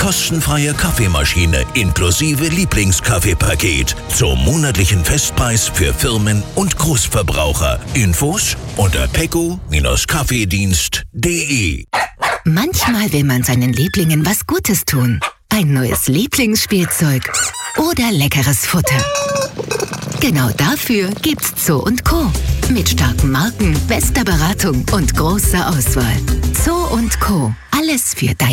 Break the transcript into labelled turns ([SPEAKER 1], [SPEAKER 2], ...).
[SPEAKER 1] kostenfreie Kaffeemaschine inklusive Lieblingskaffeepaket zum monatlichen Festpreis für Firmen und Großverbraucher. Infos unter pecco-kaffeedienst.de.
[SPEAKER 2] Manchmal will man seinen Lieblingen was Gutes tun. Ein neues Lieblingsspielzeug oder leckeres Futter. Genau dafür gibt's Zoo & Co. Mit starken Marken, bester Beratung und großer Auswahl. Zoo & Co. Alles für dein